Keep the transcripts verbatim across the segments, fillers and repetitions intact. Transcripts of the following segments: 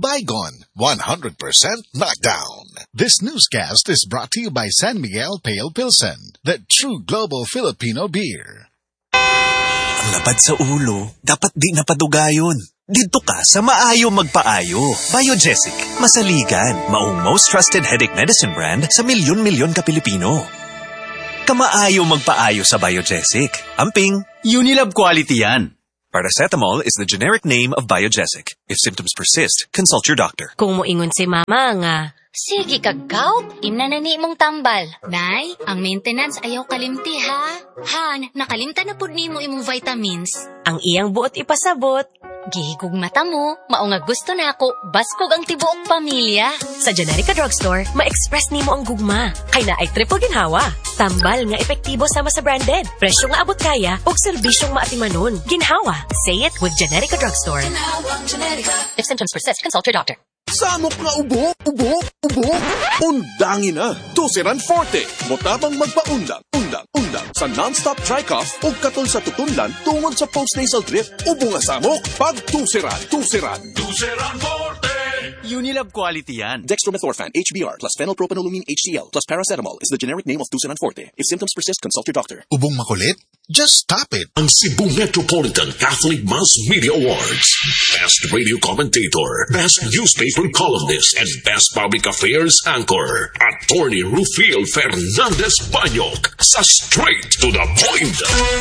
Baygon, one hundred percent knockdown. This newscast is brought to you by San Miguel Pale Pilsen, the true global Filipino beer. Ang lapad sa ulo, dapat di napadugayon. Dito ka sa Maayo Magpaayo. Biogesic, masaligan, maong most trusted headache medicine brand sa milyon-milyon ka Pilipino. Kamaayo magpaayo sa Biogesic. Amping, Unilab quality yan. paracetamol is the generic name of Biogesic. If symptoms persist, consult your doctor. Kung moingon si mama nga, sige kagaw, imnanani mong tambal. Nay, ang maintenance ayaw kalimti ha. Han, nakalimta na pud nimo imong vitamins. ang iyang buot ipasabot. Gihigog mata mo, mao nga gusto na ako, baskog ang tibuok pamilya. Sa Generica Drugstore, ma-express nimo ang gugma. Kay na ay triple ginhawa. Tambal nga epektibo sama sa branded. Presyo nga abot kaya, ug serbisyong maatimanon. Ginhawa. Say it with Generica Drugstore. If symptoms persist, consult your doctor. Samok nga ubo, ubo, ubo. Undangin na. Tusiran Forte. Motabang magpaundang, undang, undang. Sa non-stop dry cough o katol sa tutunlan tungod sa post-nasal drip. Ubo nga samok. Pag tusiran, tusiran. Tusiran Forte! Unilab quality yan. Dextromethorphan, H B R, plus phenylpropanolamine H C l, plus paracetamol is the generic name of Tusiran Forte. If symptoms persist, consult your doctor. Ubong makulit? Just stop it. Ang Cebu Metropolitan Catholic Mass Media Awards. Best Radio Commentator, Best Newspaper Columnist, and Best Public Affairs Anchor. Attorney Rufiel Fernandez Banyok sa Straight to the Point.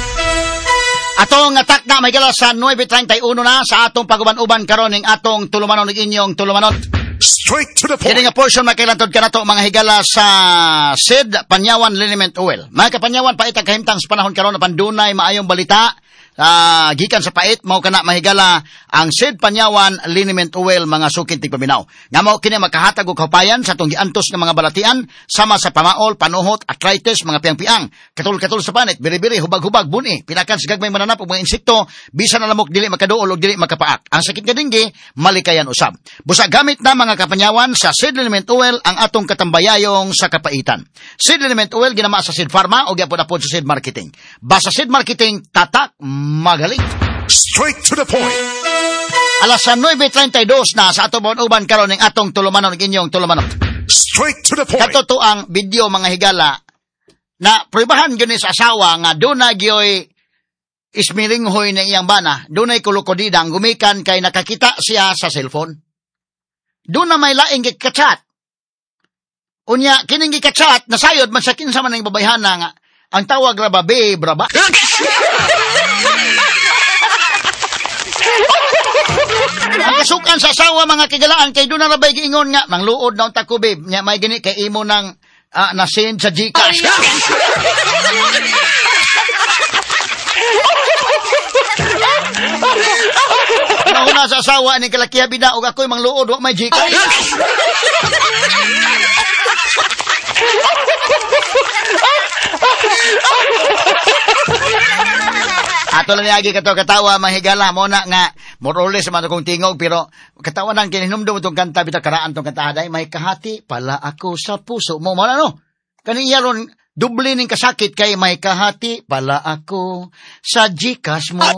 Atong atak na may gala sa nine thirty-one na sa atong paguban-uban karon ning atong tulumanon ning inyong tulumanot. Straight to the point. Kini nga portion makilantod kanato mga higala sa S I D Panyawan Liniment Oil. Mga kapanyawan pait ang kahimtang sa panahon karon na pandunay maayong balita. Uh, gikan sa pait mao kana mahigala ang S I D Panyawan Liniment Oil mga sukit tigpaminaw. Nga mao kini makahatag og kapayan sa atong giantos nga mga balatian sama sa pamaol, panuhot, arthritis, mga piang-piang, katul-katul sa panit, biri-biri, hubag-hubag, buni, pinakan sa gagmay mananap ug mga insekto, bisan na lamok dili makaduol ug dili makapaak. Ang sakit nga dinggi malikayan usab. Busa gamit na mga kapanyawan sa S I D Liniment Oil ang atong katambayayong sa kapaitan. S I D Liniment Oil ginama sa S I D Pharma o gyapon-apod sa S I D Marketing. Basta S I D Marketing tatak magaling. Straight to the point. Alas nine thirty-two na sa atong uban karon ning atong tulumanon ning inyong tulumanot. Straight to the point. Katuto ang video mga higala na prubahan gyud sa asawa nga duna gyoy ismiringhoy ng iyang bana, dunay kulukodida ang gumikan kay nakakita siya sa cellphone. Duna may laing gikachat. Unya kining gikachat nasayod man sa kinsa man ning babayhana nga ang tawag ra babe braba. Ang kasukan sa asawa mga kigalaan kay doon na rabay giingon nga mangluod na unta ko babe nya may gini kay imo nang uh, na-send sa Gcash. Ako na sa asawa ni kalakiya bida ug ako'y mangluod wa may Gcash. Ato lang niagi kato katawa mahigala mo na nga morole sa mga kong tingog pero katawa nang kininumdum itong kanta bita karaan itong kanta haday may kahati pala ako sa puso mo mo na no kaniya ron dubli ning kasakit kay may kahati pala ako sa Gcash mo.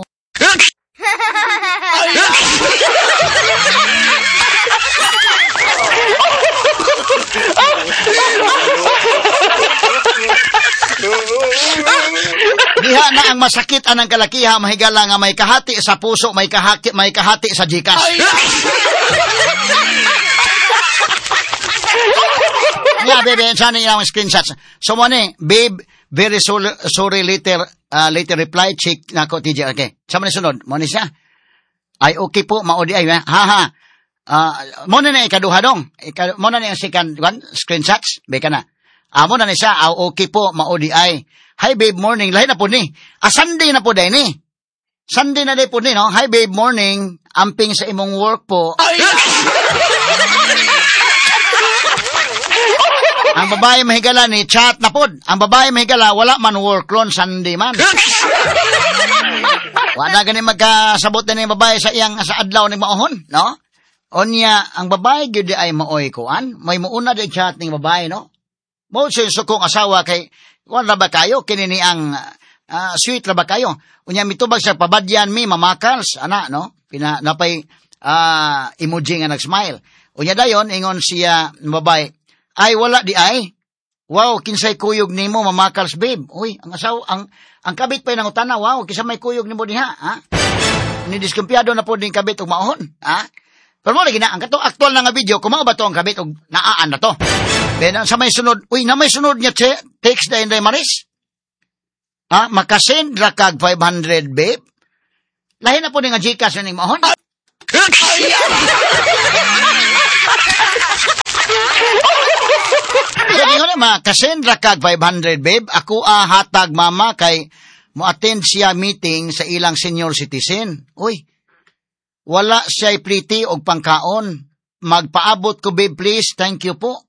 Diha na ang masakit anang kalakiha mahigala nga may kahati sa puso, may kahati, may kahati sa Gcash. Yeah, babe, sana yung screenshots. So mo ni, babe, very sorry, sorry later, uh, later reply, check na ko T J. Okay. Sa mo ni sunod, mo ni siya. Ay, okay po, maudi ay, ha ha. Uh, mo na na ikaduha dong. Ika, mo na na yung second one, screenshots, beka na. Ah, mo na na siya, ah, okay po, maudi ay. Hi babe, morning. Lahi na po ni. Ah, Sunday na po day ni. Sunday na day po ni, no? Hi babe, morning. Amping sa imong work po. Ang babae mahigala ni chat na pod. Ang babae mahigala wala man work ron Sunday man. Wala gani magkasabot na ni babae sa iyang sa adlaw ni maohon, no? Onya ang babae gyud ay maoy kuan, may muuna di chat ning babae, no? Mo senso kong asawa kay kuan ra ba kayo kini ni ang uh, sweet ra ba kayo? Unya mitubag sa pabadyan mi mamakals ana, no? Pina napay ah, emoji nga nag-smile. Unya dayon, ingon siya, babay, ay, wala di ay. Wow, kinsay kuyog nimo mamakals, babe. Uy, ang asaw, ang, ang kabit pa yung utana, wow, kisa may kuyog nimo diha, ha? Nidiskumpiyado na po din kabit ug maon, ha? Pero mo lagi na, ang katong aktual na nga video, kumao ba to ang kabit ug naaan na to? Then, sa may sunod, uy, na may sunod niya, che, text na Inday Maris? Ha? Makasend ra kag five hundred, babe? Lahi na po din nga Gcash na ning mahon. So, gingon na, makasend ra kag five hundred, babe. Ako ah, hatag mama kay mo-attend siya meeting sa ilang senior citizen. Uy, wala siya'y pretty og pangkaon. Magpaabot ko, babe, please. Thank you po.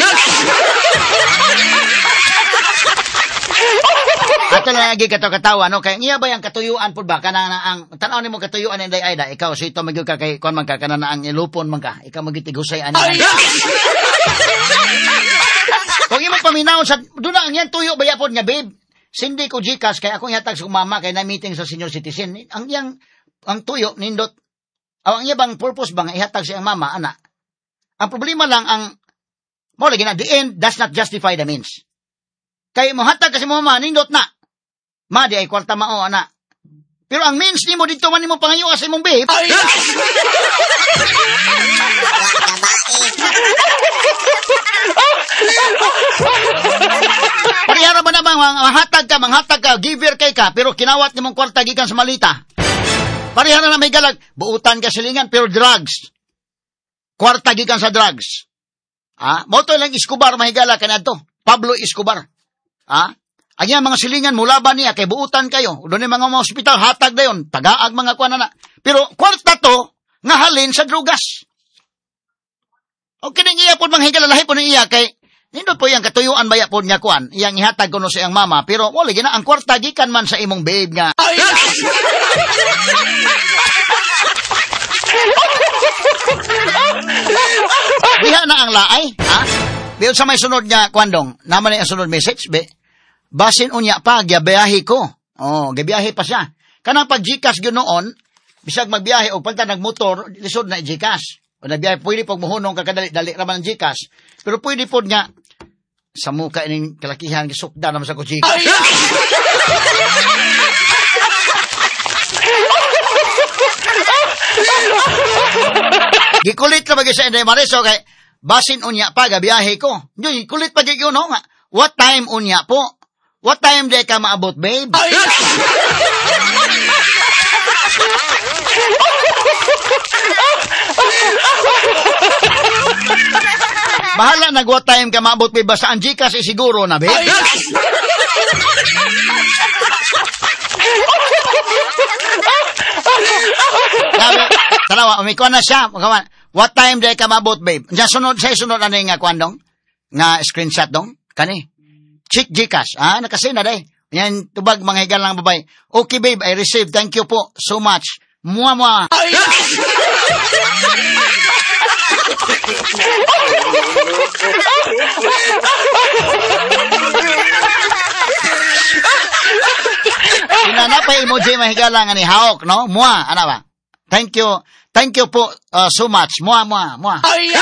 Ato na lagi katawa, no? Kaya iya ba yung katuyuan po ba? Kana na ang, tanaw ni mo katuyuan ng day-ayda. Ikaw, so ito magyug ka kay, kung man ka, kana na ang ilupon man ka. Ikaw magitigusay, ano? Kung imo paminaw sa, doon na ang yan tuyo, bayapon nga, babe. Sindi ko Gcash, kaya akong yatag sa mama, kaya na meeting sa senior citizen. Ang yang, ang tuyo, nindot, aw ang ibang purpose ba nga ihatag siyang mama, ana? Ang problema lang, ang, mo lagi na, the end does not justify the means. Kaya mo hatag kasi mo mama, nindot na. Ma, di ay kwarta mao, ana. Pero ang means ni mo dito man ni mo pangayuas sa imong babe. Parihara ba na bang manghatag ka, manghatag ka, giver kay ka, pero kinawat ni mong kwarta gikan sa malita. Parihara na may galag, buutan ka silingan, pero drugs. Kwarta gikan sa drugs. Ah, moto lang Escobar mahigala kanadto. Pablo Escobar. Ah, ang mga silingan mula ba niya kay buutan kayo. Doon yung mga mga hospital hatag na yun. Tagaag mga kuwan na. Pero kwarta to nga halin sa drugas. O kining iya po manghigala lahi po ng iya kay nindot po yang katuyuan baya po niya kuwan. Iyang ihatag ko no sa iyang mama. Pero wala gina ang kwarta gikan man sa imong babe nga. Diha na ang laay, ha? Pero sa may sunod niya, kwandong, naman na yung sunod message, be, basin unya pa, giyabiyahe ko. Oh, giyabiyahe pa siya. Kanang pag Gcash yun noon, bisag magbiyahe o pagka nagmotor, lisod na Gcash. O nagbiyahe, pwede pag muhunong kakadali-dali raman ng Gcash. Pero pwede po niya, sa muka ining kalakihan, gisukda naman sa ko Gcash. Gikulit na bagay sa Inday Maris, okay? Basin unya pa, gabiyahe ko. Yung kulit pa yun, no? What time unya po? What time day ka maabot, babe? Bahala nag what time ka maabot, babe. Basta ang Gcash eh, siguro na, babe. Tanawa, umikuha na siya. What time day ka mabot, babe? Diyan sunod, say sunod ano yung nga kuhan dong? Nga screenshot dong? Kani? Chick Gcash. Ah, nakasay na day. Yan, tubag, mga higal lang babay. Okay, babe, I received. Thank you po so much. Mua, mua. Sinanapay emoji mahigala nga ni Hawk, no? Mua, ano ba? Thank you. Thank you po uh, so much. Mua, mua, mua.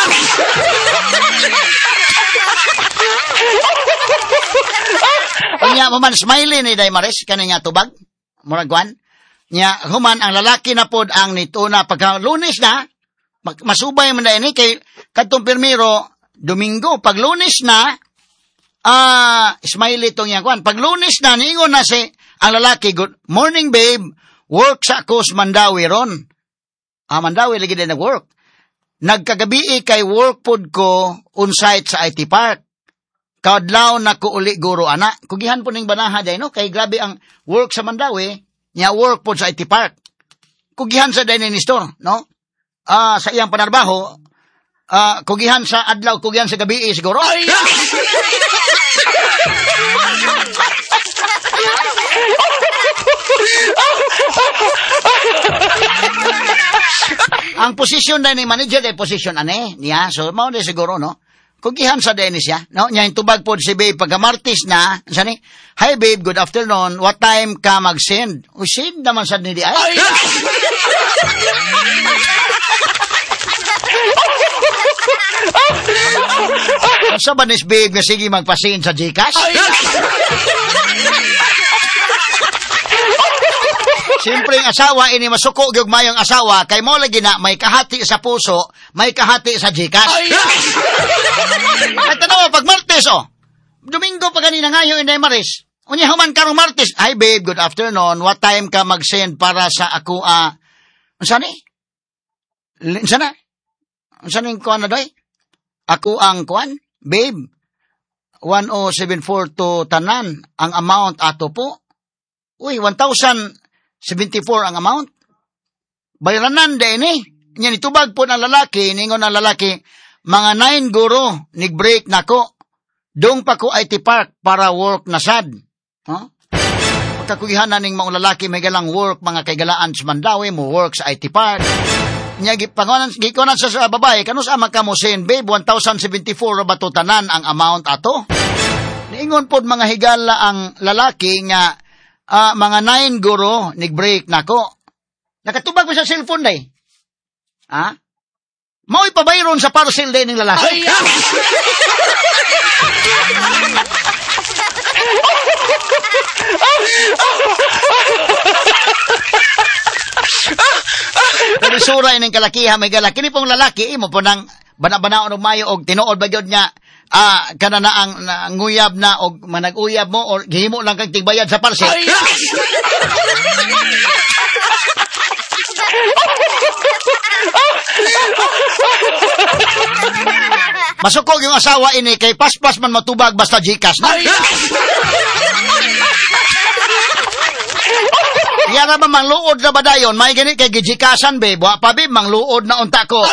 Kanya mo man smiley ni Day Maris, kanya tubag, muragwan. Nya, human ang lalaki na pod ang nituna pagka lunes na, masubay man na ini kay katong pirmiro, Domingo, pag lunes na, ah, uh, smiley tong yan kwan. Pag lunes na, niingon na si ang lalaki, good morning babe, work sa ako sa Mandawi ron. Ah, Mandawi, lagi din nag-work. Nagkagabi kay work pod ko on-site sa I T Park. Kaadlaw na ko uli guro ana. Kugihan po ning banaha day, no? Kay grabe ang work sa Mandawi, niya work pod sa I T Park. Kugihan sa dining store, no? Ah, sa iyang panarbaho, ah, kugihan sa adlaw, kugihan sa gabi eh, siguro. Ay! Ang posisyon na ni manager ay posisyon ane niya. So, mao na siguro, no? Kugihan sa Dennis ya. No? Nya yung tubag po si babe pagka Martis na. Sani? Hi babe, good afternoon. What time ka mag-send? O, send naman sa nidi ay. Unsa ba nis babe nga sige magpasin sa Gcash? Siyempre ang asawa ini masuko gyud mayong asawa kay mo lagi na may kahati sa puso, may kahati sa Gcash. At tanaw pag Martes oh. Domingo pa ganina ngayon Inday Maris. Unya human karong Martes. Hi babe, good afternoon. What time ka mag-send para sa ako a uh, unsa ni? Unsa na? Unsa ning kuan na doy? Ako ang kuan, babe. one thousand seven four to tanan ang amount ato po. Uy, one thousand seventy-four ang amount. Bayranan din eh. Yan itubag po ng lalaki, ningon ng lalaki, mga nine guro, nig-break na ko. Dong pa ko I T Park para work na sad. Huh? Pagkakugihan na ning mga lalaki, may galang work, mga kaigalaan sa Mandawi, mo work sa I T Park. Nya gipangonan gikonan sa, sa babae kanus ama ka mo sin babe one thousand seventy-four ra bato tanan ang amount ato. Niingon pod mga higala ang lalaki nga uh, mga nine guro nig-break nako. Nakatubag mo sa cellphone day. Ha? Mao ipabayron sa parcel day ning lalaki. Pero sura ining kalakiha may galaki ni pong lalaki imo po nang bana-banaon og mayo og tinuod ba gyud niya ah kana na ang na, nguyab na og manag-uyab mo or gihimo lang kag tigbayad sa parcel. Masukog yung asawa ini kay paspas man matubag basta Gcash na. Yara ba mangluod na ba dayon? May ganit kay Gcashan babe. Wa pa babe mangluod na unta ko.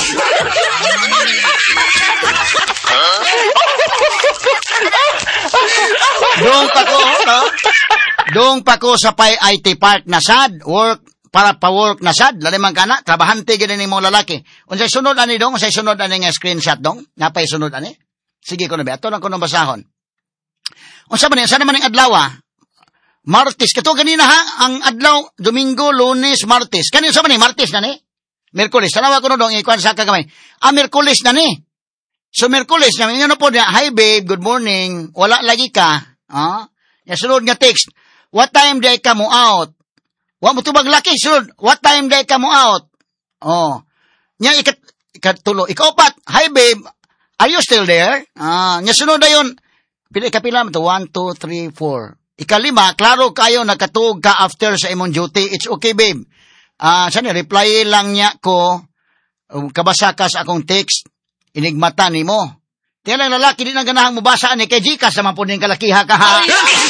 Dong pa ko, no? Dong pa ko sa pay I T Park na sad. Work para pa-work na sad. Lali man kana, trabahante gini ni mong lalaki. Unsay sunod ani dong? Unsay sunod ani nga screenshot dong? Napay sunod ani? Sige ko na ba? Ato lang ko nang basahon. Unsa man ni? Saan naman ang adlaw ah? Martes. Kato ganina ha? Ang adlaw, Domingo, Lunes, Martes. Kanina sa man ni? Martes na ni? Merkulis. Tanawa ko na dong, ikuan sa kagamay. Ah, Merkulis na ni. So, Merkulis na. Nga po niya, hi babe, good morning. Wala lagi ka. Ah? Yung sunod nga text. What time day ka mo out? Wa mo tubag laki. Sunod. What time day ka mo out? Oh. Nya ikat, ikatulo. Ikaupat. Hi babe. Are you still there? Ah. Nya sunod na yun. Pila, ikapila mo to. One, two, three, four. Ikalima, klaro kayo nakatug ka after sa imong duty. It's okay, babe. Ah, uh, saan reply lang niya ko, um, kabasa ka sa akong text, inigmata ni mo. Tiyan lang lalaki, di na ganahang mubasa ni kay Gcash naman po din kalakiha ka ha.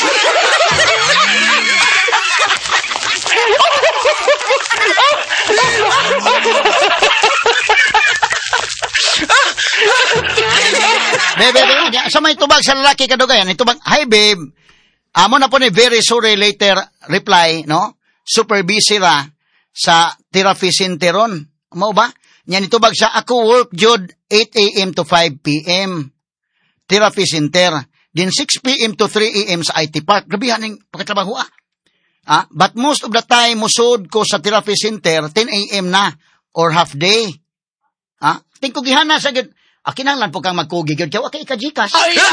Babe, babe, sa may tubag sa lalaki kadugayan, itubag, hi babe, amo na po ni very sorry later reply, no? Super busy ra sa therapy center ron. Mo ba? Nya nitubag sa ako work jud eight a.m. to five p.m. Therapy center. Din six p.m. to three a.m. sa I T Park. Grabe haning pagkatrabaho ah. Ah, but most of the time musod ko sa therapy center ten a.m. na or half day. Ah, tingko gihana sa gid. Akinanglan po kang magkugi gyud kay okay ka Gcash.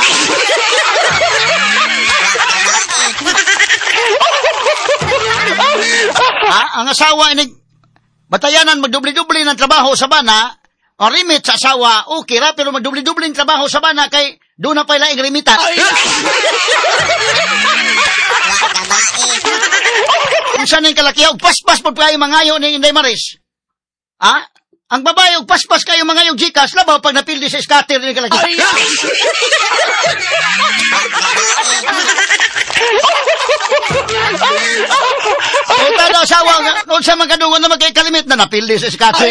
Ha? Ang asawa ini batayanan magdubli-dubli ng trabaho sa bana, o remit sa asawa, okay ra, pero magdubli-dubli ng trabaho sa bana kay doon na pa ilaing remitan. Kung saan yung kalakiyaw, paspas po kayo mangayo ni Inday Maris. Ha? Ang babae, paspas kayo mangayo Gcash, labaw pag napildi sa scatter ni kalakiyaw. O tado asawa, noon sa mga kadungan na magkakalimit na napildi sa scatter.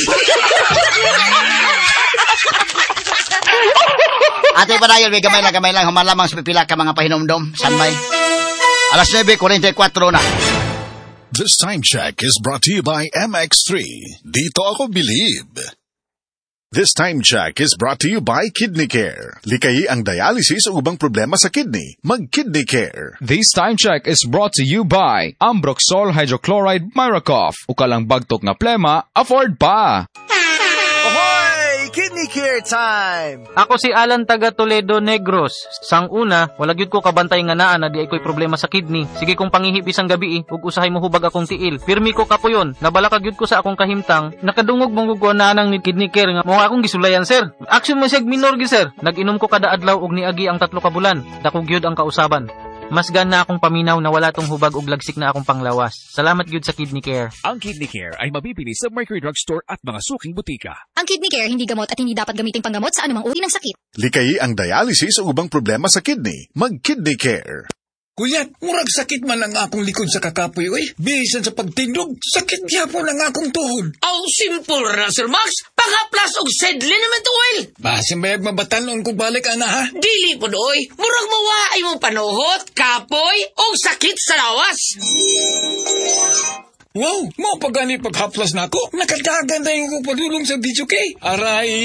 Ate Panayon, may gamay lang, gamay lang, humalamang sa pipila ka mga pahinomdom. Sanbay. Alas nine forty-four na. This time check is brought to you by M X three. Dito ako believe. This time check is brought to you by Kidney Care. Likayi ang dialysis o ubang problema sa kidney. Mag-Kidney Care. This time check is brought to you by Ambroxol Hydrochloride Myracoff. Ukalang bagtok na plema, afford pa. Ahoy! Kidney Care time! Ako si Alan taga Toledo Negros. Sang una, wala gyud ko kabantay nga naa na di ay ko'y problema sa kidney. Sige kong pangihip isang gabi, ug usahay mo hubag akong tiil. Pirmi ko kapuyon, nabalaka gyud ko sa akong kahimtang. Nakadungog mong gugwa na nang ni Kidney Care nga mo akong gisulayan, sir. Action mo seg minor gi, sir. Nag-inom ko kada adlaw og niagi ang tatlo ka bulan. Dako gyud ang kausaban. Mas gan na akong paminaw na wala tong hubag og lagsik na akong panglawas. Salamat gyud sa Kidney Care. Ang Kidney Care ay mabibili sa Mercury Drugstore at mga suking butika. Ang Kidney Care hindi gamot at hindi dapat gamiting panggamot sa anumang uri ng sakit. Likayi ang dialysis o ubang problema sa kidney. Mag-Kidney Care. Kuya, murag sakit man ang akong likod sa kakapoy, oy. Bisan sa pagtindog, sakit gyapon ang akong tuhod. Aw, simple ra, Sir Max. Pangaplas og said liniment oil. Basin bayag mabatanon kung balik, ana, ha? Dili po doy. Murag mawaay mong panuhot, kapoy, og sakit sa lawas. Wow, mo pagani paghaplas na ako. Nakadagan na yung padulong sa D J K. Aray,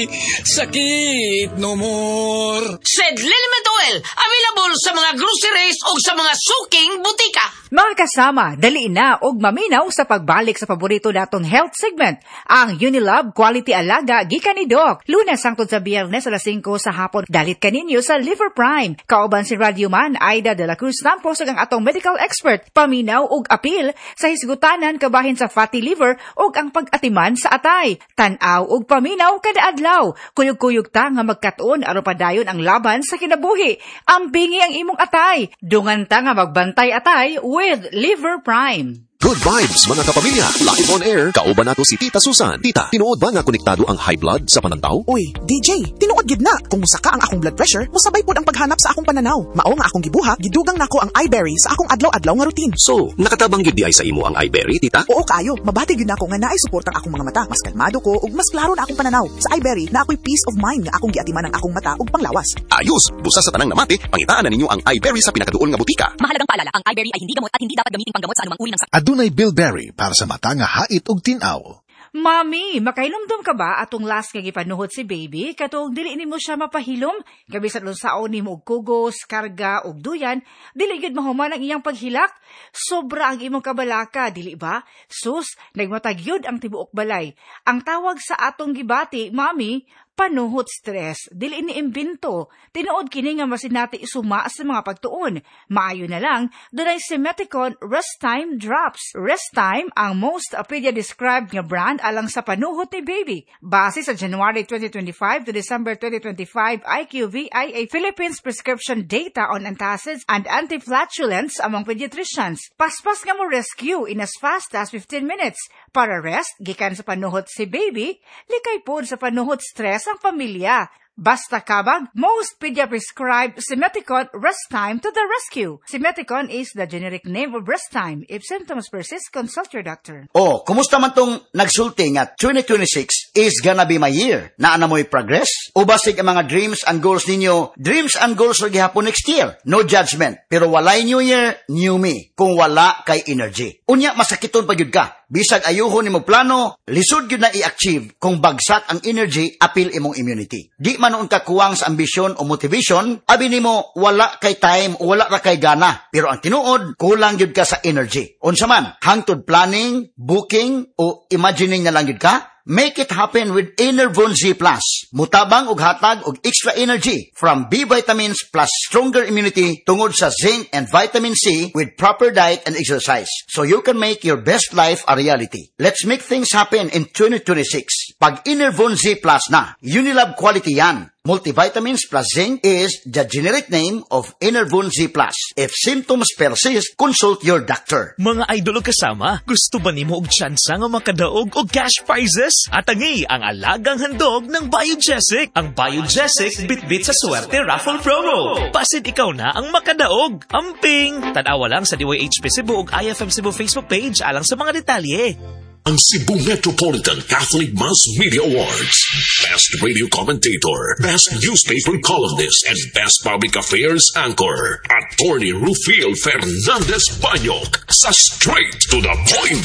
sakit no more. Said liniment oil, available sa mga groceries o sa mga suking butika. Mga kasama, dali na og maminaw sa pagbalik sa paborito natong health segment, ang Unilab Quality Alaga gikan ni Doc. Lunes hangtod sa Biyernes alas singko sa hapon. Dalit kaninyo sa Liver Prime. Kauban si Radioman Aida de la Cruz Campos ang atong medical expert. Paminaw og apil sa hisgutanan kabahin sa fatty liver ug ang pag-atiman sa atay. Tan-aw ug paminaw kada adlaw. Kuyog-kuyog ta nga magkatuon aron padayon ang laban sa kinabuhi. Ambingi ang imong atay. Dungan ta nga magbantay atay with Liver Prime. Good vibes, mga kapamilya. Live on air, kauban nato si Tita Susan. Tita, tinuod ba nga konektado ang high blood sa panantaw? Uy, D J, tinuod gid na. Kung musaka ang akong blood pressure, musabay pod ang paghanap sa akong pananaw. Mao nga akong gibuhat, gidugang nako ang iBerry sa akong adlaw-adlaw nga routine. So, nakatabang gyud di ay sa imo ang iBerry, Tita? Oo kayo, mabati gyud nako nga naay suportang akong mga mata. Mas kalmado ko ug mas klaro na akong pananaw. Sa iBerry, na ako'y peace of mind nga akong giatiman ang akong mata ug panglawas. Ayos, busa sa tanang namati, pangitaan na ninyo ang iBerry sa pinakaduol nga butika. Mahalagang paalala, ang iBerry ay hindi gamot at hindi dapat gamiting panggamot sa anumang uri ng sakit. Adunay Bilberry para sa mata nga hait og tinaw. Mami, makailumdum ka ba atong last nga gipanuhot si baby? Katong dili nimo siya mapahilom? Kabisan unsaon nimo og kugos, karga og duyan, dili gid mahuman ang iyang paghilak. Sobra ang imong kabalaka, dili ba? Sus, nagmatag yun ang tibuok balay. Ang tawag sa atong gibati, Mami, panuhot stress, dili ni imbento. Tinuod kini nga masinati isuma sa mga pagtuon. Maayo na lang, dunay Simeticon Rest Time Drops. Rest Time ang most pedia described nga brand alang sa panuhot ni baby. Base sa January twenty twenty-five to December twenty twenty-five I Q V I A Philippines prescription data on antacids and anti-flatulence among pediatricians. Paspas nga mo rescue in as fast as fifteen minutes. Para rest, gikan sa panuhot si baby, likay pod sa panuhot stress ang pamilya. Basta kabag, most pedia-prescribed Simeticon Rest Time to the rescue. Simeticon is the generic name of Rest Time. If symptoms persist, consult your doctor. Oh, kumusta man tong nagsulti nga twenty twenty-six is gonna be my year? Naa na mo'y progress? O basig ang mga dreams and goals ninyo? Dreams and goals are gihapon next year. No judgment. Pero walay new year, new me. Kung wala kay energy. Unya, masakiton pa yun ka. Bisag ayuhon ni mo plano, lisod yun na i-achieve kung bagsak ang energy, apil imong immunity. Di man noon ka kuwang sa ambisyon o motivation, abi nimo wala kay time o wala ra kay gana. Pero ang tinuod, kulang yun ka sa energy. Unsa man, hangtod planning, booking, o imagining na lang yun ka, make it happen with Enervon Z Plus. Mutabang og hatag og extra energy from B vitamins plus stronger immunity tungod sa zinc and vitamin C with proper diet and exercise. So you can make your best life a reality. Let's make things happen in twenty twenty-six. Pag Enervon Z Plus na, Unilab quality yan. Multivitamins plus zinc is the generic name of Enervon Z Plus. If symptoms persist, consult your doctor. Mga idol o kasama, gusto ba nimo og tsansa nga makadaog og cash prizes? Atangi ang alagang handog ng Biogesic. Ang Biogesic bit-bit sa swerte raffle promo. Pasid ikaw na ang makadaog. Amping! Tanawa lang sa D Y H P Cebu ug I F M Cebu Facebook page alang sa mga detalye. Ang Cebu Metropolitan Catholic Mass Media Awards. Best Radio Commentator, Best Newspaper Columnist, and Best Public Affairs Anchor. Attorney Rufiel Fernandez Banyok sa Straight to the Point.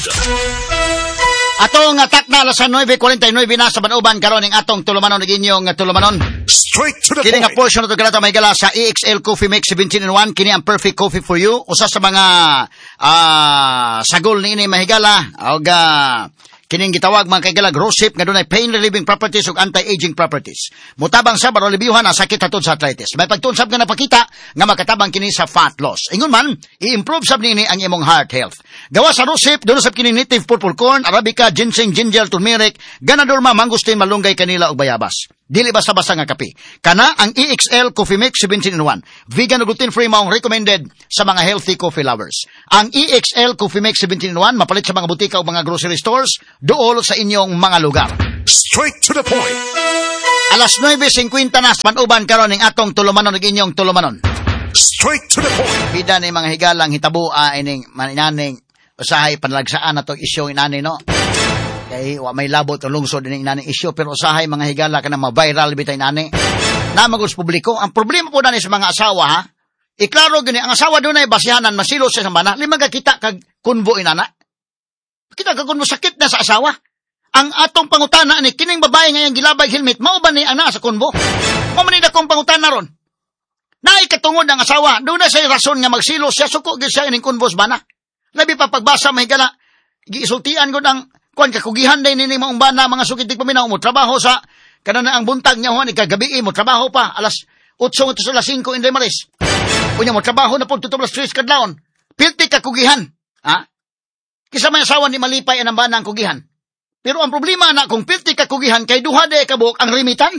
Atong atak na alas nine forty-nine na sa Banuban karon ning atong tulumanon ug inyong tulumanon. Straight to the kini point. Kini nga portion ato kanata may gala sa E X L Coffee Mix seventeen in one. Kini ang perfect coffee for you. Usa sa mga uh, sagol ni ini mahigala og uh, Kining gitawag mga kaigalag Rosip nga dunay pain relieving properties ug anti-aging properties. Mutabang sa barolibyuhan ang sakit hatod sa arthritis. May pagtunsab nga napakita nga makatabang kini sa fat loss. Ingon man, i-improve sab nini ang imong heart health. Gawa sa Rosip, dulo sab kini native purple corn, arabica, ginseng, ginger, turmeric, ganadorma, mangustin, malunggay, kanila ug bayabas. Dili basta-basta nga kape. Kana ang E X L Coffee Mix seventeen in one. Vegan ug gluten-free maong recommended sa mga healthy coffee lovers. Ang E X L Coffee Mix seventeen in one mapalit sa mga butika o mga grocery stores dool sa inyong mga lugar. Straight to the point. Alas nine fifty na panuban karon ning atong tulumanon ug inyong tulumanon. Straight to the point. Bida ni mga higalang hitabua ining maninaning usahay panlagsaan ato isyu inani no. Kay wa may labot ang lungsod ining inani isyu pero usahay mga higala kana ma-viral bitay inani. Na magos publiko, ang problema po nani sa mga asawa ha. Iklaro gani ang asawa dunay basihanan masilo sa samana, lima ka kita kag kunbo inana. Kita ka kunbo sakit na sa asawa. Ang atong pangutana ni kining babae nga yang gilabay helmet mao ba ni ana sa kunbo? Mao man ni dakong pangutana ron. Naay katungod ang asawa, doon na siya rason nga magsilo siya suko gyud siya ining kunbos bana. Labi pa pagbasa mahigala giisultian gud ang kuan kakugihan day nini maong bana mga sukitig paminaw mo trabaho sa kanana ang buntag niya huan ikagabi mo trabaho pa alas eight to alas five in the maris. Unya mo trabaho na pud tuto alas tres kadlawon. Pilti kakugihan, ha? Kisa may asawa ni malipay ang bana ang kugihan. Pero ang problema na kung pilti kakugihan kay duha day kabuk ang rimitan.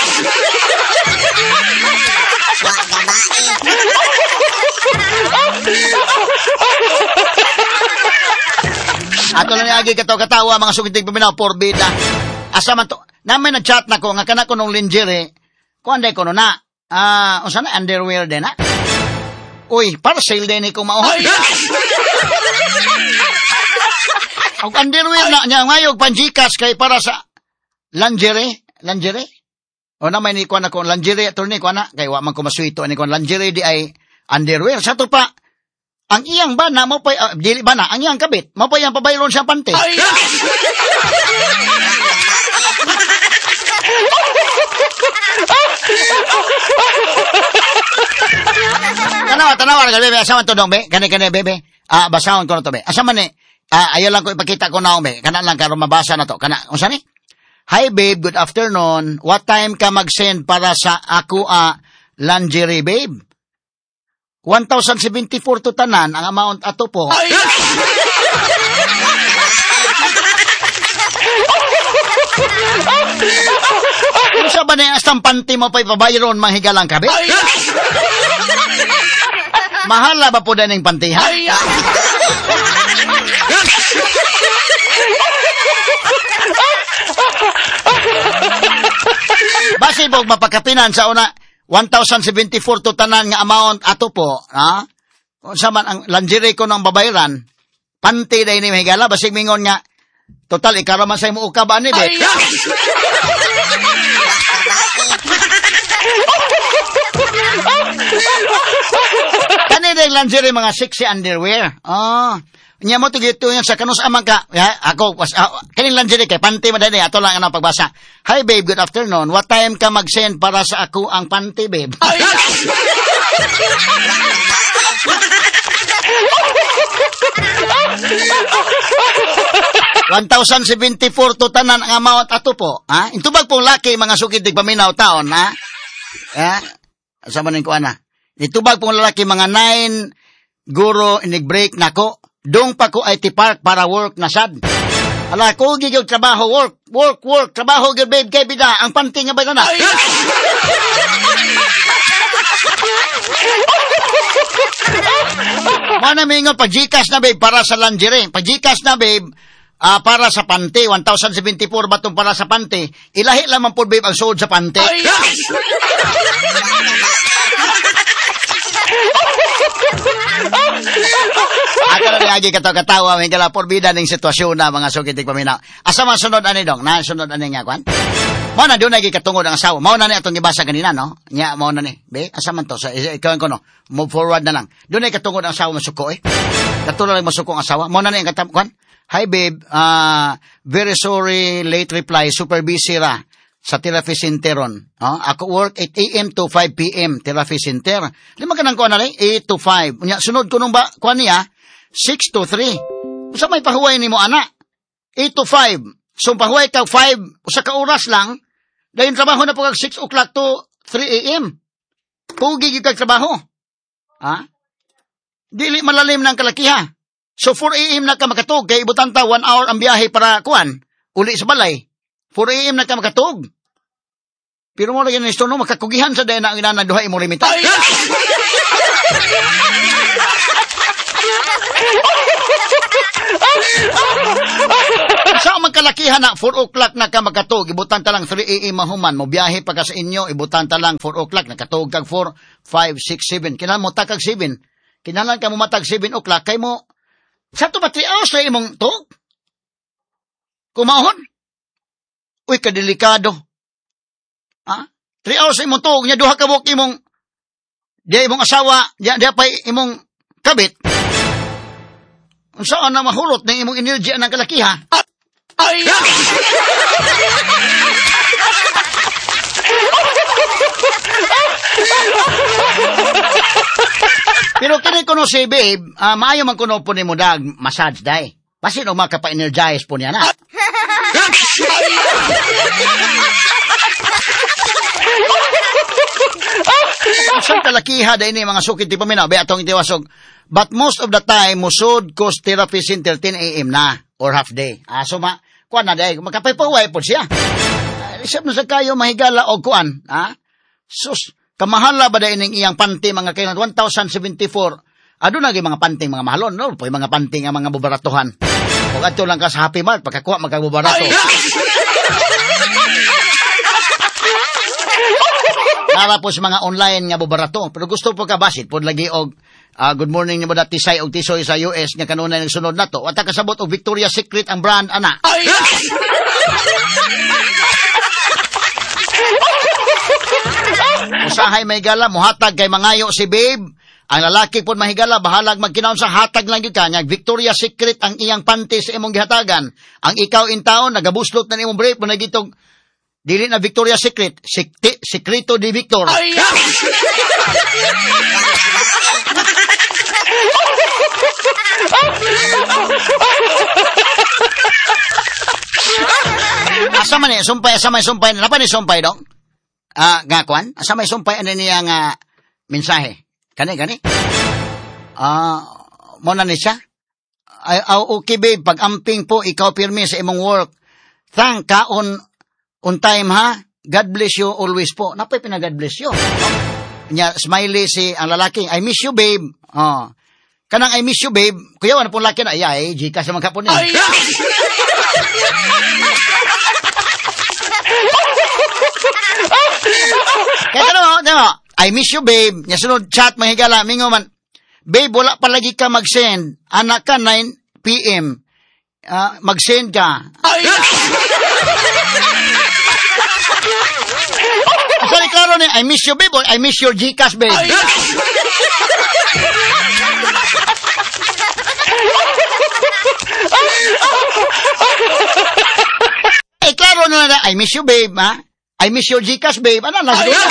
Ato lang niagi kataw-katawa mga sukitig paminaw porbida. Asa man to? Namin nag-chat na ko nga kana ko nung lingerie. Kuan day ko no na. Ah, uh, unsa na underwear din na? Uy, para sale din ko mao. Ang underwear na nya ngayog panjikas kay para sa lingerie, lingerie. O na may ni kuan ako lingerie attorney kuan na kay wa man ko masuito ni kuan lingerie di ay underwear sa to pa. Ang iyang bana mo pa uh, dili bana ang iyang kabit mo pa yang pabayron sa pante. Tanawa tanawa ka bebe asa man to dong be kani kani bebe ah basahon ko na to be asa man ni ah ayo lang ko ipakita ko na be kana lang karon mabasa na to kana unsa ni. Hi babe, good afternoon. What time ka mag-send para sa ako a uh, lingerie babe? one thousand seventy-four to tanan ang amount ato po. Kung sa ba na yung astampanti mo pa ipabayron mga higalang kabe? Mahala ba po din yung pantihan? Basi po mapakapinan sa una one thousand seventy-four to tanan nga amount ato po, ha? Kung sa man ang lingerie ko ng babayran, panty day ni mahigala, basig mingon nga, total, ikaro man sa'yo mo ukab, ani, be? Kani day lingerie, mga sexy underwear. Oh, nya mo tigito yan sa kanus amang ka. Ya, ako was uh, kaning lingerie kay panty madani ato lang ang pagbasa. Hi babe, good afternoon. What time ka mag-send para sa ako ang panty babe? one thousand seventy-four to tanan ang amount ato po. Ha? Intubag pong laki mga sukid dig paminaw taon, ha? Ha? Asa man ko ana? Itubag pong lalaki mga nine guro inig break nako. Dong pa ko I T Park para work na sad. Ala ko gigil trabaho work, work, work, trabaho gid babe kay bida ang panty nga ba na? Mana mingon pag Gcash na babe para sa lingerie, pag Gcash na babe uh, para sa panty one thousand seventy-four batong para sa panty. Ilahi lamang po babe ang suod sa panty. Ako na lagi katawa-katawa may gala porbida ning sitwasyon na mga sukitig paminaw. Asa man sunod ani dong? Na sunod ani nga kwan? Mao na dunay gikatungod ang asawa. Mao na ni atong gibasa kanina no. Nya mao na ni. Be, asa man to sa ikaw ko no. Move forward na lang. Dunay katungod ang asawa masuko eh. Katulo lang masuko ang asawa. Mao na ni ang katam kwan. Hi babe, uh, very sorry late reply. Super busy ra sa therapy center ron. Oh, ako work eight a.m. to five p.m. therapy center. Lima ka nang kuha na rin, eight to five. Unya, sunod ko nung ba, kuha niya, six to three. Sa may pahuway ni mo, anak. eight to five. So, pahuay kag five, usa ka oras lang, dahil trabaho na po kag six o'clock to three a.m. Pugi kag trabaho. Ha? Dili malalim ng kalakiha. So, four a.m. na ka makatog, kay ibutanta, one hour ang biyahe para kuan, uli sa balay. four a.m. na ka makatog. Pero mo lagi nisto, no, makakugihan sa dahil na ang inanaduhay mo limita. Sa magkalakihan na, four o'clock na ka makatog, ibutan ta lang three a.m. mahuman, mo biyahe pa ka sa inyo, ibutan ta lang four o'clock, nakatog kag four, five, six, seven, kinalan mo takag seven, kinalan ka mo matag seven o'clock, kay mo, sa to ba three hours na imong tog? Kumahon? Uy, kadelikado. Ha? three hours na imong tog, niya duha ka buok imong, diya imong asawa, diya, diya pa imong kabit, kung saan na mahulot ng imong energy ng kalakiha. Ay! Pero kini kuno si babe, uh, maayo man kuno po ni mo dag massage day. Pasin o makapa-energize po niya na. Asang kalakiha day ni mga sukit ti paminaw, be atong itiwasog. But most of the time, musod cost therapy center ten a.m. na, or half day. Ah, so, ma, kuan na day, makapaypaway po siya. Uh, Isip na sa kayo, mahigala o kuan. Ah? Sus, kamahala ba day ning iyang panty, mga kailan, one thousand seventy-four. Ado na mga panting, mga mahalon, no? Po, mga panting, ang mga bubaratuhan. Huwag ato lang ka sa Happy Mart, pagkakuha, magkabubarato. Nara po sa mga online nga bubarato. Pero gusto po ka basit, po lagi og Uh, good morning ni mo dati Tisay og Tisoy sa U S nga kanunay nagsunod nato. Wata kasabot og Victoria's Secret ang brand ana. Ay! Usahay may gala muhatag kay mangayo si babe. Ang lalaki pod mahigala bahalag magkinaon sa hatag lang gyud kanya. Victoria's Secret ang iyang panty sa imong gihatagan. Ang ikaw in taon nagabuslot na imong brief mo nagitog dili na Victoria's Secret, Sikti, Secreto di Victor. Ay! Asa man ni sumpay, asa may sumpay, napa ni sumpay dong? Ah, nga kwan, asa may sumpay ano niya nga mensahe? Kani kani? Ah, mo na ni siya? Ay, oh, okay babe, pag amping po ikaw pirmi sa imong work. Thank ka on on time ha. God bless you always po. Napay pina God bless you. Nya smiley si ang lalaki, I miss you babe. Oh. Kanang I miss you babe. Kuya wala pong laki na ay, Gika sa mga kapon niya. Ay! Kaya ano, ano, I miss you babe. Nya sunod chat mahigala mingo man. Babe, wala pa lagi ka mag-send. Anak ka nine p.m. Uh, mag-send ka. Ay! Sorry, klaro ni, I miss you babe or I miss your Gcash babe. Ay! Eh, klaro na na, I miss you babe, ha? I miss your Gcash babe. Ano, nasa doon?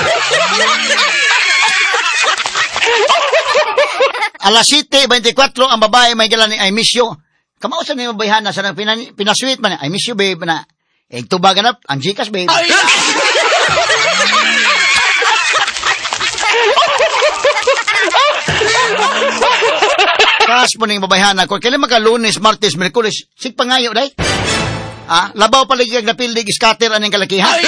Alas siyete twenty-four ang babae may gala ni I miss you. Kamao sa niyo bayhan na sa pinan, pinasweet man I miss you babe na. Eh tubagan na ang Gcash babe. Kas mo ning babayhan na ko kailan maka Lunes, Martes, Miyerkules sig pangayo day. Ah, labaw paligig na pildig scatter aning kalakihan.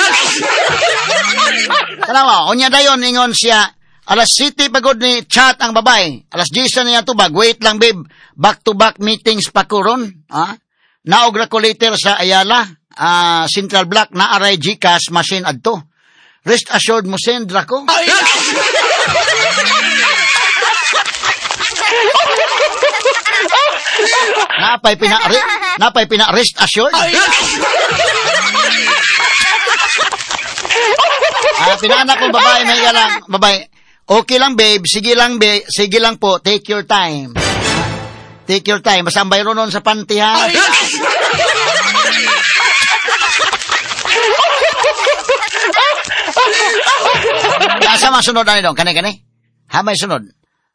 Tanawa, onya dayon ingon siya. Alas siyete pagod ni chat ang babae. Alas diyes na niya tubag. Wait lang, babe. Back-to-back meetings pa ko ron. Ha? Naog na ko later sa Ayala. Uh, Central Block na aray Gcash machine adto. Rest assured mo sendra ko. Napay pina napay pina rest assured. Ah, pinaanak ko babae may galang babae. Okay lang babe, sige lang babe, sige lang po, take your time. Take your time, basta ang bayro nun sa panty ha. Asa man sunod na nito, kani-kani? Ha, may sunod?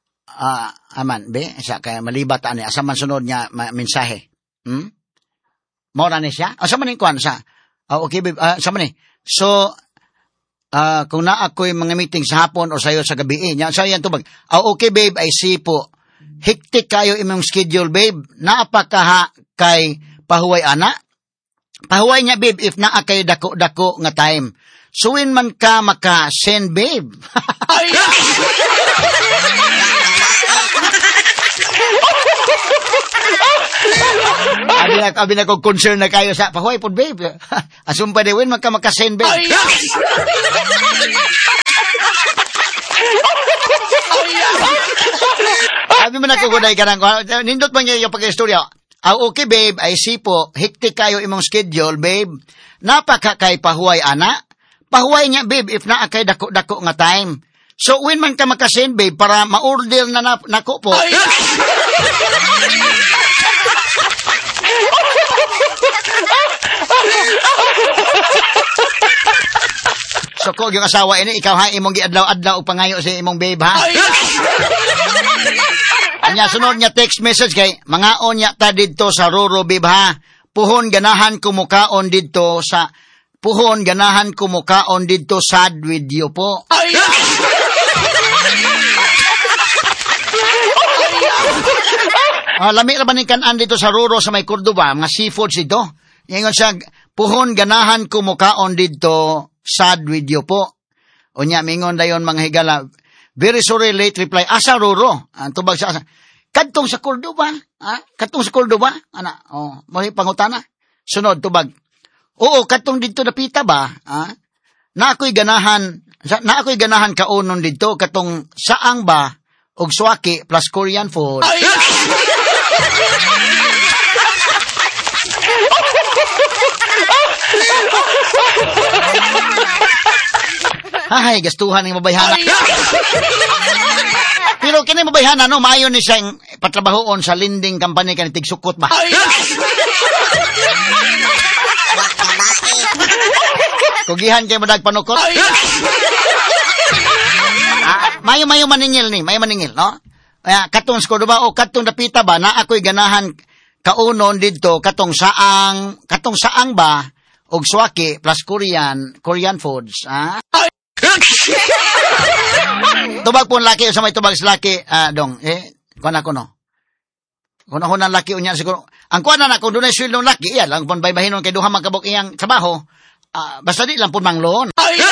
Ah, uh, aman, be, sa kaya malibat ani, asa man sunod niya ma, mensahe. Hmm? Mora ni siya? Asa man ni kuan sa? Ah, okay, babe. Ah, sa man ni. So, ah, kung na ako'y mga meeting sa hapon o sayo sa gabi, eh, sa yan tubag. Ah, okay, babe, I see po. Hektik kayo imong schedule, babe. Naapakaha kay pahuway ana? Pahuway niya, babe, if naa kay dako-dako nga time. Suwin man ka maka-send, babe. Ay! Abi na, abi na kong concern na kayo sa pahuway po, babe. Asum pa diwin, magka maka-send, babe. Ay! Abi man ako kuday ka ng, nindot man niya yung pag-istorya. Ah, okay, babe, I see po, hektik kayo imong schedule, babe. Napaka kay pahuway, ana. Pahuway niya, babe, if naa kay dako-dako nga time. So, when man ka makasend, babe, para ma-order na na nako po. Ay! So, kung yung asawa ini, ikaw ha, imong giadlaw-adlaw o pangayo sa imong babe, ha? Anya, sunod niya text message kay, mga onya ta dito sa Roro, babe, ha? Puhon ganahan kumukaon dito sa, puhon ganahan kumukaon dito sad with you po. Ay! Ah, lami ra ba ni kanan dito sa Roro sa may Cordoba, mga seafoods dito. Ingon siya, puhon ganahan kumukaon dito sad with you po. Unya mingon dayon mga higala. Very sorry, late reply. Asa Roro? Ang tubag sa asa. Kadtong sa Cordoba, ha? Kadtong sa Cordoba, ana. Oh, mo pangutana. Sunod tubag. Oo, kadtong dito napita ba, ha? Na ako'y ganahan, na ako'y ganahan kaunon dito katong saang ba og swaki plus Korean food. Ay! Ay, gastuhan ng mabayhana. Pero kini mabayhana, no, maayon ni siyang patrabahoon sa lending company kanang tigsukot ba? Kugihan kayo madag panukot? Ah, mayo-mayo maningil ni, mayo maningil, no? Kaya katong skodo ba o katong dapita ba na ako'y ganahan kaunon dito katong saang katong saang ba og swaki plus Korean Korean foods, ha? Tubag po laki sa may tubag sa laki, ah, dong, eh, kuan ako no. Kuan ako ng laki unya siguro. Ang kuan na kung dunay sweldo laki, iya lang pon baybahinon kay duha magkabok iyang trabaho. Ah, basta di lang pon mangloon.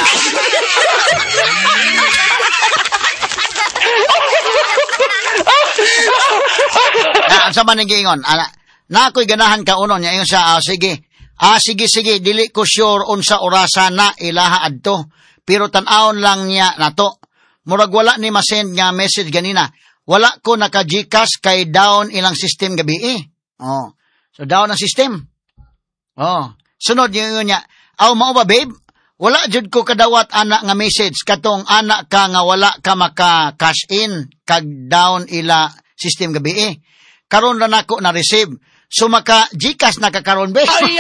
Na sa man giingon, ana, na ako'y ganahan ka unon niya ingon sa, ah, sige. Ah, sige sige, dili ko sure unsa orasa na ilaha adto. Pero tan-aon lang niya nato. Murag wala ni masend nga message ganina. Wala ko naka-Gcash kay down ilang system gabi eh. Oh. So down ang system. Oh. Sunod yung niya. Aw mao ba babe? Wala jud ko kadawat anak nga message katong anak ka nga wala ka maka-cash in kag down ila system gabi eh. Karon ra nako na receive. So maka Gcash na ka karon babe. Ay,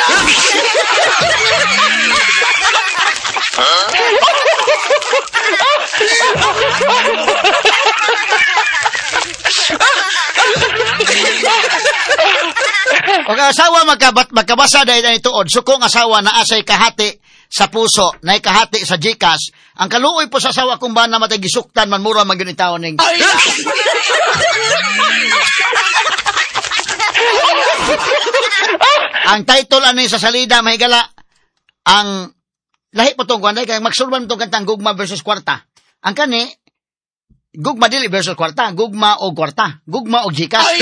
Kung asawa magkabat, magkabasa dahil na ituod, so kung asawa na asay kahati sa puso, na kahati sa Gcash, ang kaluoy po sa asawa kung ba na matagisuktan, man mura magunitaw ning. Ang title ano sa salida, mahigala, ang lahi po itong kwanay, kaya magsulban itong kantang gugma versus kwarta. Ang kani, gugma dili versus kwarta, gugma o kwarta, gugma o Gcash.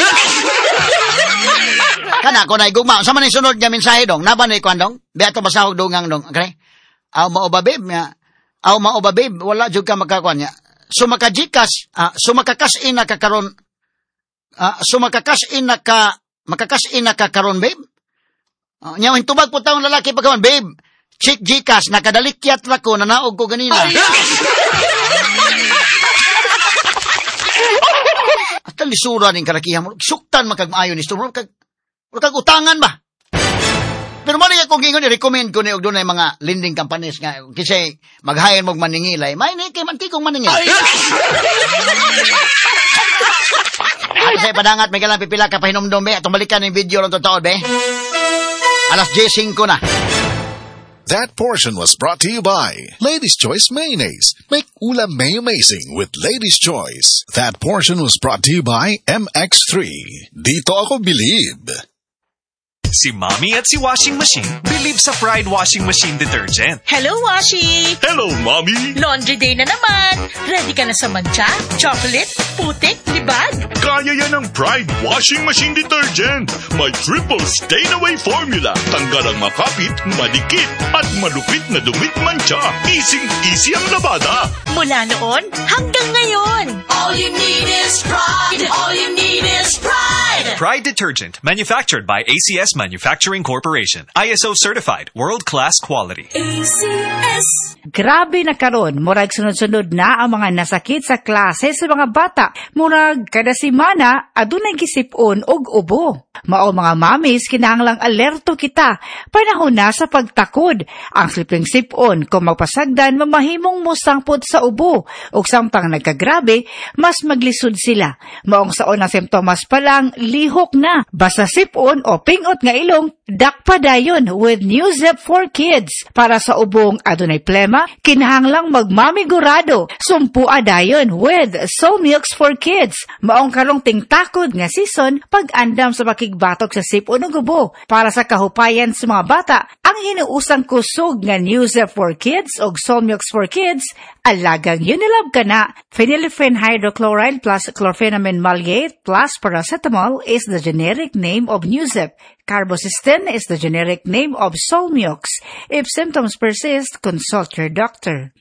Kana ko na igugma. Sa man sunod nga mensahe dong. Naba ni kwan dong. Beato masahog dongang dong. Okay? Aw mao ba babe nya. Aw mao ba babe wala jud ka magkakuan nya. So maka Gcash, ah, so makakas in na ka karon. Ah, so makakas in na ka makakas in na ka karon babe. Uh, nya hintubag po taong lalaki pagkawan babe. Check Gcash nakadalikyat ra ko nanaog ko ganina. At lisura ning karakihan mo. Suktan makagmaayo ni Storm kag kag utangan ba? Pero mo niya kung gingon i-recommend ko ni og dunay mga lending companies nga kasi mag-hire mo maningilay. May ni kay man kay kung maningil. Ay say padangat may kalang pipila ka pahinomdom be atong balikan ning video ron totaod be. Alas diyes singko na. That portion was brought to you by Lady's Choice Mayonnaise. Make ulam may amazing with Lady's Choice. That portion was brought to you by M X three. Dito ako bilib. Si Mommy at si Washing Machine believe sa Pride Washing Machine Detergent. Hello, Washi! Hello, Mommy! Laundry day na naman! Ready ka na sa mancha, chocolate, putik, libag? Kaya yan ang Pride Washing Machine Detergent. May triple stain-away formula. Tanggal ang makapit, madikit, at malupit na dumit mancha. Easy-easy ang labada. Mula noon hanggang ngayon. All you need is pride. All you need is pride. Pride Detergent, manufactured by A C S Manufacturing Corporation. I S O certified, world-class quality. A C S. Grabe na karon, murag sunod-sunod na ang mga nasakit sa klase sa mga bata. Murag kada semana adunay gisipon og ubo. Mao mga mamis, kinahanglang alerto kita. Panahon na sa pagtakod. Ang sliping sipon kung magpasagdan mamahimong musangpot sa ubo. Ug samtang nagkagrabe, mas maglisod sila. Maong saon ang simptomas pa lang, lihok na. Basta sipon o pingot nga ilong, dakpa dayon with Newzep for Kids. Para sa ubong adunay plema, kinahanglang magmamigurado. Sumpua dayon with Solmilks for Kids. Maong karong tingtakod nga season, pag-andam sa makigbatok sa sipon o gubo. Para sa kahupayan sa mga bata, ang hinuusang kusog nga Newzep for Kids o Solmilks for Kids, alagang Unilab ka na. Phenylephrine hydrochloride plus chlorpheniramine maleate plus paracetamol is the generic name of Newzep. Carbocisteine is the generic name of Solmiox. If symptoms persist, consult your doctor.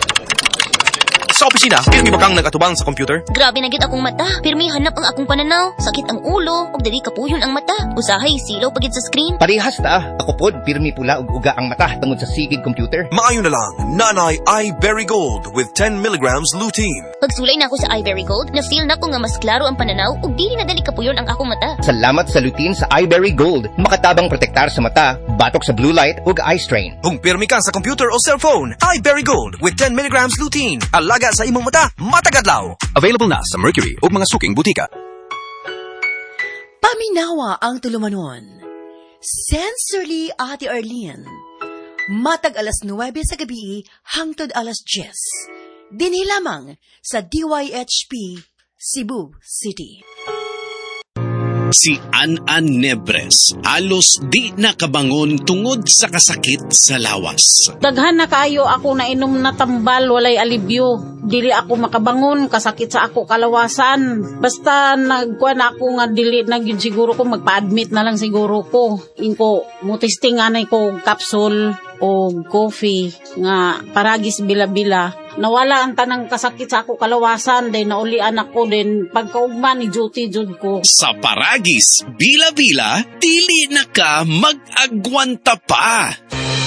Sa opisina, pirmi ba kang nagatubang sa computer? Grabe na gid akong mata. Pirmi hanap ang akong pananaw. Sakit ang ulo, ug dili kapuyon ang mata. Usahay silaw pagid sa screen. Parehas ta. Ako pod pirmi pula ug uga ang mata tungod sa sigid computer. Maayo na lang. Nanay Iberry Gold with ten milligrams lutein. Pagsulay na ako sa Iberry Gold, na-feel na ko nga mas klaro ang pananaw ug dili na dali kapuyon ang akong mata. Salamat sa lutein sa Iberry Gold. Makatabang protektar sa mata, batok sa blue light ug eye strain. Kung pirmi ka sa computer o cellphone, Iberry Gold with ten milligrams lutein. Alaga sa imong mata, matagadlaw. Available na sa Mercury ug mga suking butika. Paminawa ang tulumanon. Sensorily, Ate Arlene. Matag alas nuwebe sa gabi hangtod alas diyes. Dinhi lamang sa D Y H P, Cebu City. Si An-An Nebres, halos di nakabangon tungod sa kasakit sa lawas. Daghan na kaayo ako na inom na tambal, walay alibyo. Dili ako makabangon, kasakit sa ako kalawasan. Basta nagkuha na ako nga dili na yun siguro ko, magpa-admit na lang siguro ko. Inko, mutistinganay ko capsule o coffee nga paragis bila-bila. Nawala ang tanang kasakit sa ako kalawasan, din naulian ako din pagkaugma ni duty jud ko. Sa paragis, bila-bila, dili na ka mag-agwanta pa.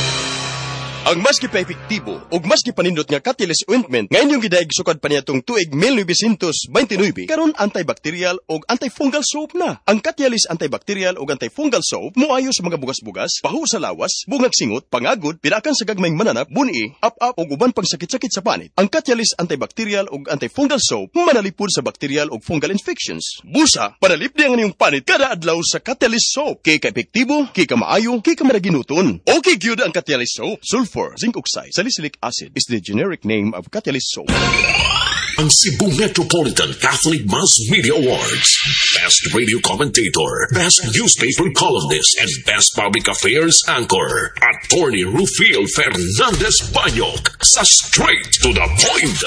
Ang maski pa epektibo ug maski panindot nga Catalyst ointment nga inyong gidaig sukad pa niyatong tuig nineteen twenty-nine karon antibacterial ug antifungal soap na. Ang Catalyst antibacterial ug antifungal soap moayo sa mga bugas-bugas, pahu sa lawas, bungag singot, pangagod, pirakan sa gagmayng mananap, buni, up-up ug uban pang sakit-sakit sa panit. Ang Catalyst antibacterial ug antifungal soap manalipod sa bacterial ug fungal infections. Busa, panalip di ang inyong panit kada adlaw sa Catalyst soap. Kay ka epektibo, kay ka maayo, kay ka maraginuton. Okay gyud ang Catalyst soap. Sulfur zinc oxide, salicylic acid is the generic name of Catalyst soap. Ang Cebu Metropolitan Catholic Mass Media Awards. Best Radio Commentator, Best Newspaper Columnist, and Best Public Affairs Anchor. Attorney Rufiel Fernandez Banyok sa Straight to the Point.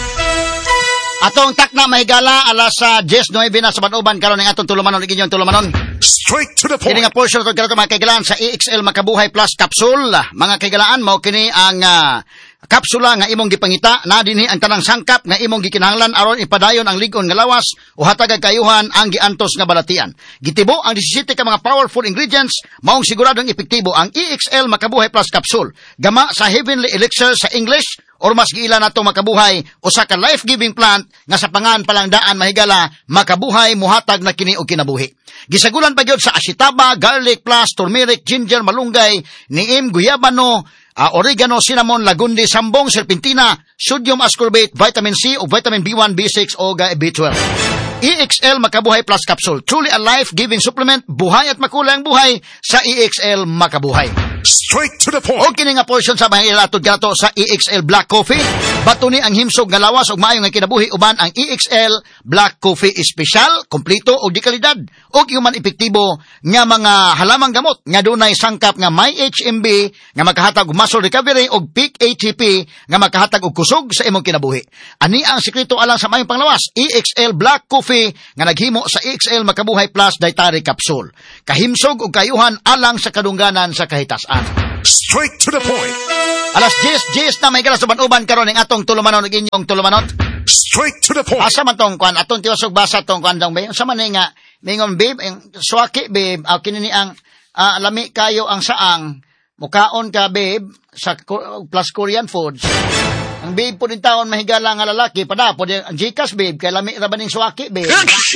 Atong takna mahigala alas sa diyes nuwebe na sa Banuban karon ng atong tulumanon ig inyong tulumanon. Straight to the point. Kini nga portion to karon mga kaigalaan sa E X L Makabuhay Plus Capsule. Mga kaigalaan mao kini ang uh, kapsula nga imong gipangita na dinhi ang tanang sangkap nga imong gikinahanglan aron ipadayon ang ligon nga lawas o hatag kayuhan ang giantos nga balatian. Gitibo ang disisiete ka mga powerful ingredients maong siguradong epektibo ang E X L Makabuhay Plus Capsule. Gama sa Heavenly Elixir sa English or mas giila nato makabuhay usa ka life-giving plant nga sa pangan palangdaan mahigala makabuhay muhatag na kini og kinabuhi. Gisagulan pa gyud sa asitaba, garlic plus turmeric, ginger, malunggay, niim, guyabano, uh, oregano, cinnamon, lagundi, sambong, serpentina, sodium ascorbate, vitamin C o vitamin B one, B six o B twelve. E X L Makabuhay Plus Capsule. Truly a life-giving supplement. Buhay at makulay ang buhay sa E X L Makabuhay. Straight to the point. O kini nga portion sa mga ilatod kanato sa E X L Black Coffee. Batuni ang himsog nga lawas ug maayo nga kinabuhi uban ang E X L Black Coffee Special, kompleto og di kalidad ug human epektibo nga mga halamang gamot nga dunay sangkap nga may H M B nga makahatag og muscle recovery ug peak A T P nga makahatag og kusog sa imong kinabuhi. Ani ang sekreto alang sa mayong panglawas, E X L Black Coffee nga naghimo sa E X L Makabuhay Plus Dietary Capsule. Kahimsog ug kayuhan alang sa kadungganan sa kahitasan. Straight to the point. Alas diyes, diyes na may galas uban-uban karon ning atong tulumanon ug inyong tulumanot. Straight to the point. Asa man tong kwan atong tiwasog basa tong kwan dong be. Sa man nga mingon babe, ang swaki babe, aw kini ni ang uh, lami kayo ang saang mukaon ka babe sa plus Korean foods. Ang babe po din taon mahigala nga lalaki pada po din Gcash babe kay lami ra ba ning swaki babe.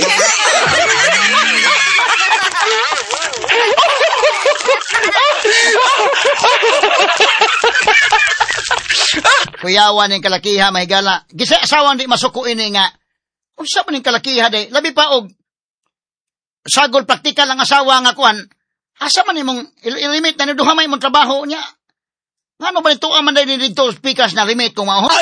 Kuyawan ning kalakiha mahigala. Gisa asawan di masuko ini nga. Unsa man ning kalakiha day? Labi pa og sagol praktikal ang asawa nga kuan. Asa man imong ilimit na duha may imong trabaho niya. Ngano ba nito aman day dito speakers na limit kung mao?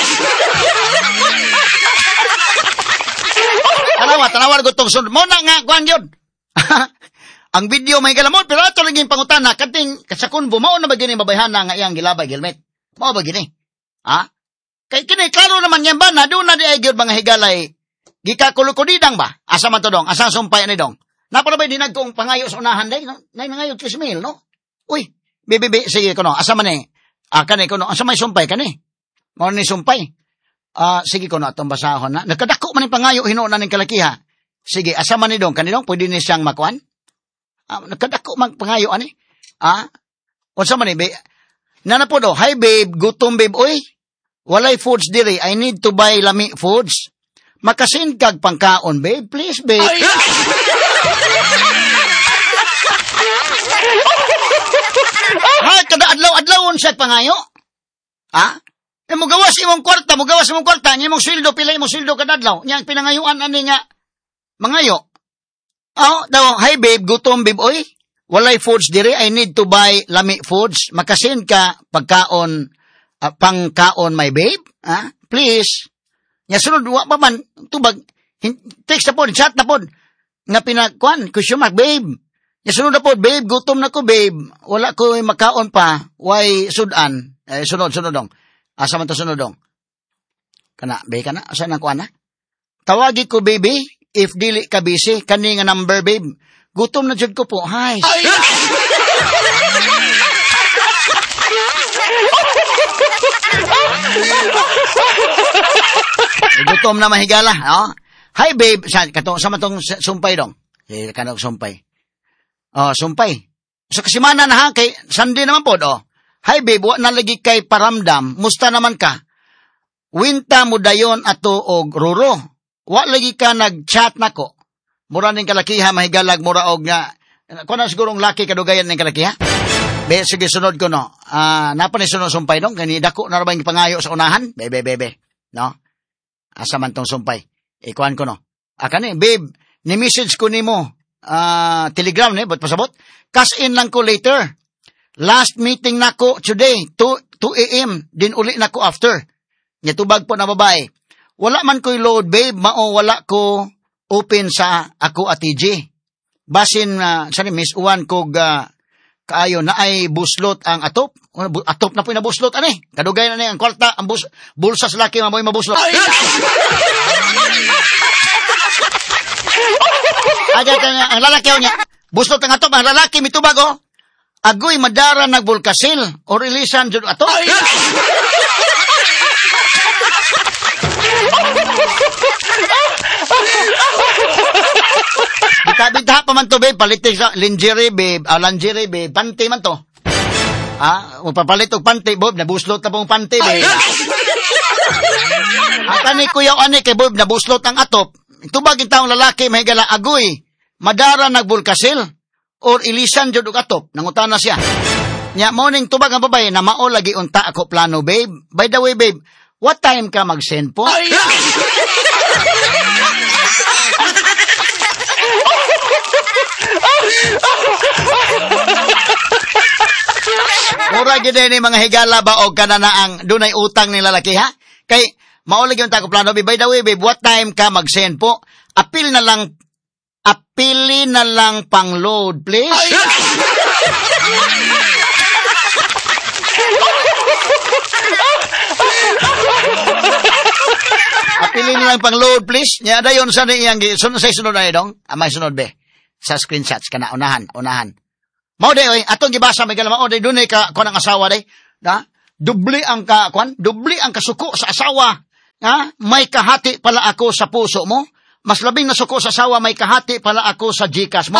Tanawa, tanawar ko tong sunod. Mo na nga kuan gyud. Ang video may galamon pero ato laging pangutana kadting kasakon bumao na ba gini babayhana nga iyang gilabay helmet. Mao ba gini? Ha? Kay kini klaro naman yan ba na doon na di ay gyud mga higalay gikakulukudidang ba? Asa man to dong? Asa sumpay ani dong? Napala ba dinag kong pangayo sa unahan day? No? Nay nangayo kismil no? Uy, bibi bi sige kuno. Asa man eh? Ah kani kuno. Asa may sumpay kani? Mao ni sumpay. Ah sige kuno atong basahon na. Nagkadako man ni pangayo hinuon na ning kalakiha. Sige, asa man ni dong? Kani dong pwede ni siyang makuan? Ah, nagkadako man pangayo ani. Ah? Unsa man ni be? Nana po do, hi babe, gutom babe, oy. Walay foods diri, I need to buy lami foods. Makasin kag pangkaon babe, please babe. Ha, kada adlaw-adlawon siya pangayo. Ha? E mo gawas imong kwarta, mo gawas imong kwarta, nya imong sweldo pila imong sweldo kada adlaw. Nya pinangayuan ani nga mangayo. Oh, daw, hi babe, gutom babe, oy. Walay foods diri, I need to buy lami foods. Makasin ka pagkaon, uh, pangkaon my babe. Ha? Please. Nya sunod, wa pa man, tubag, text na po, chat na po. Nga pinagkuan, question mark, babe. Nya sunod na po, babe, gutom na ko babe. Wala ko makaon pa, why sudan. Eh, sunod, sunod dong. Asa man to sunod dong? Kana, babe, kana, asa na kuan na? Tawagi ko baby, if dili ka busy, kani nga number babe. Gutom na jud ko po. Hi. Gutom na mahigala, oh. Hi babe, sa kato sama tong sumpay dong. Eh kanang sumpay. Oh, sumpay. Sa kasimana na ha kay Sunday naman pod, oh. Hi babe, wa na lagi kay paramdam. Musta naman ka? Winta mo dayon ato og ruro. Wa lagi ka nag-chat nako. Mura ning kalakiha mahigalag mura og nga kuno na sigurong laki kadugayan ning kalakiha. Be sige sunod ko no. Ah, uh, napa ni sunod sumpay dong kani dako na ra bang pangayo sa unahan? Bebe bebe. No. Asa man tong sumpay? Ikuan ko no. Ah kani babe, ni message ko nimo. Ah, uh, Telegram ni but pasabot. Cash in lang ko later. Last meeting nako today, two a m din uli nako after. Nya tubag po na babae. Wala man ko'y load babe, mao wala ko open sa ako at T J. Basin uh, sa ni Miss Uwan kog uh, kaayo na ay buslot ang atop. Atop na po na buslot ani. Kadugay na ni ang kwarta, ang bus, bulsa sa laki mamoy mabuslot. Aja tanya ang lalaki niya. Buslot ang atop, ang lalaki mitubag oh. Agoy madara nagbulkasil o releasan jud atop. Bita-bita pa man to, babe. Palitin sa lingerie, babe. Ah, lingerie, babe. Panty man to. Ah, mapapalit og panty, babe. Nabuslot na pong panty, babe. Ang kani kuyaw ani kay babe, nabuslot ang atop. Tubag yung taong lalaki, mahigala agoy. Madara nagbulkasil. Or ilisan jud og atop. Nangutana siya. Nya, morning tubag ang babae na mao lagi unta ako plano, babe. By the way, babe, what time ka mag-send po? Mura gid ni mga higala ba og kana na ang dunay utang ni lalaki ha? Kay maulig yung tako plano. By the way, babe, what time ka mag-send po? Apil na lang, apili na lang pang load, please. Apili na lang pang load, please. Nya dayon sa iyang sunod sa sunod na dong. Amay sunod be. Sa screenshots kana unahan, unahan. Mao day oy, atong gibasa may galama oy dunay ka kuan ang asawa day. Na? Dubli ang ka kuan, dubli ang kasuko sa asawa. Ha? May kahati pala ako sa puso mo. Mas labing nasuko sa asawa, may kahati pala ako sa Gcash mo.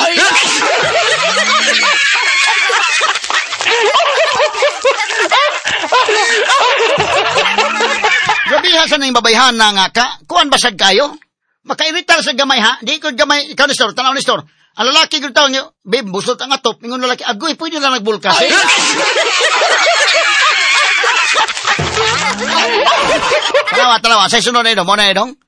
Gabihan sa nang babayhan na nga ka, kuan basag kayo? Makairitar sa gamay ha? Di ko gamay, ikaw ni store, tanaw ni store. Ang lalaki ko tawag niyo, babe, busot ang atop, ingon lalaki, agoy, pwede lang nagbulkas eh. Talawa, talawa, sa sunod na idong, muna idong.